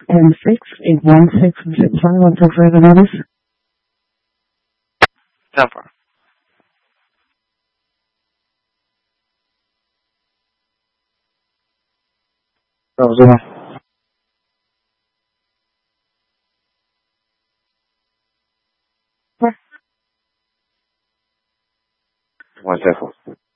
10-6-816-65 until further notice. Never. That was the one. One second.